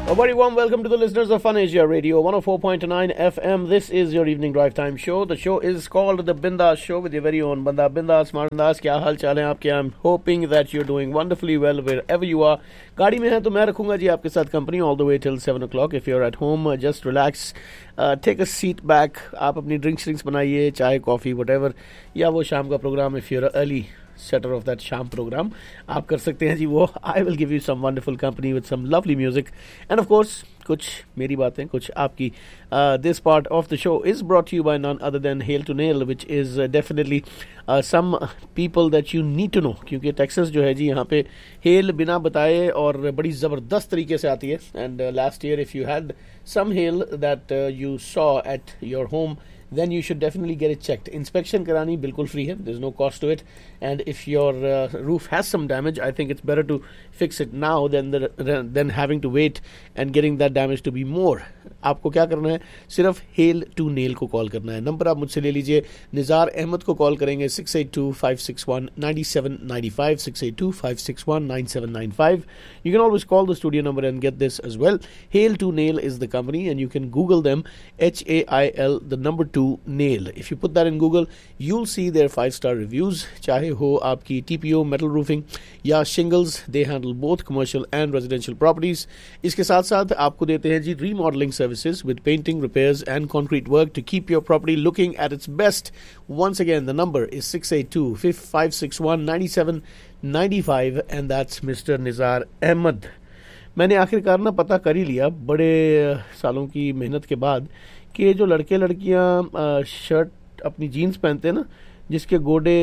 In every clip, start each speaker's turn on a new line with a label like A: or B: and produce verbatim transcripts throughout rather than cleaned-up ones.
A: A very warm welcome to the listeners of Fun Asia Radio one oh four point nine F M. This is your evening drive time show. The show is called The Bindas Show with your very own Banda Bindas. Marndas, क्या हाल चाल है आपके? I'm hoping that you're doing wonderfully well wherever you are. गाड़ी में है तो मैं रखूंगा जी आपके साथ company all the way till seven o'clock. If you're at home, uh, just relax, uh, take a seat back. आप अपनी ड्रिंक्स ड्रिंक्स बनाइए, चाय कॉफ़ी whatever, या वो शाम का programme if you're early setter of that शाम प्रोग्राम आप कर सकते हैं जी वो. I will give you some wonderful company with some lovely music and of course कुछ मेरी बातें कुछ आपकी. uh, this part of the show is brought to you by none other than Hail to Nail, which is uh, definitely uh, some people that you need to know, क्योंकि Texas जो है जी यहाँ पे हेल बिना बताए और बड़ी ज़बरदस्त तरीके से आती है. And last year if you had some hail that uh, you saw at your home, then you should definitely get it checked. Inspection karani bilkul free hai, there's no cost to it. And if your uh, roof has some damage, I think it's better to fix it now than the, than having to wait and getting that damage to be more. आपको क्या करना है, सिर्फ hello to nail को call करना है. Number आप मुझसे ले लीजिए. निज़ार अहमद को कॉल करेंगे six eight to five six one nine seven nine five, six eight to five six one nine seven nine five. You can always call the studio number and get this as well. Hail to Nail is the company and you can Google them, H A I L the number two Nail. If you put that in Google, you'll see their five star reviews. चाहे हो आपकी T P O metal roofing या shingles, they handle both commercial and residential properties. इसके साथ साथ आपको देते हैं जी remodeling services with painting, repairs and concrete work to keep your property looking at its best. Once again, the number is six eight two five six one nine seven nine five and that's Mister Nizar Ahmed. मैंने आखिरकार ना पता कर ही लिया बड़े सालों की मेहनत के बाद कि जो लड़के लड़कियां शर्ट अपनी जीन्स पहनते हैं ना जिसके गोडे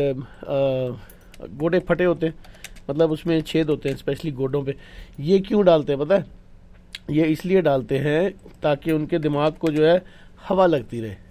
A: गोडे फटे होते हैं, मतलब उसमें छेद होते हैं स्पेशली गोडों पे, ये क्यों डालते हैं पता है? ये इसलिए डालते हैं ताकि उनके दिमाग को जो है हवा लगती रहे.